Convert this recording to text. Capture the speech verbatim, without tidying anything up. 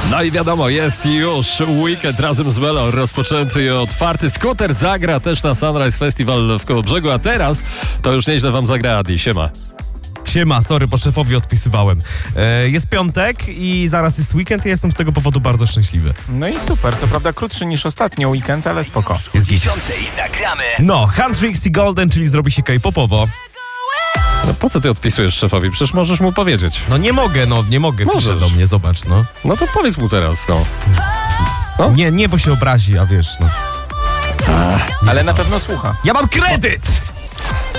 No i wiadomo, jest już weekend razem z Melo rozpoczęty i otwarty. Scooter zagra też na Sunrise Festival w Kołobrzegu, a teraz to już nieźle wam zagra Adi. Siema. Siema, sorry, po szefowi odpisywałem. E, jest piątek i zaraz jest weekend i jestem z tego powodu bardzo szczęśliwy. No i super, co prawda krótszy niż ostatnio weekend, ale spoko. Jest git. zagramy. No, Huntrix i Golden, czyli zrobi się K-popowo. No po co ty odpisujesz szefowi? Przecież możesz mu powiedzieć. No nie mogę, no nie mogę, pisze Możesz. do mnie, zobacz, no. No to powiedz mu teraz, no. No? Nie, nie, bo się obrazi, a wiesz, no. Ale na pewno słucha. Ja mam kredyt!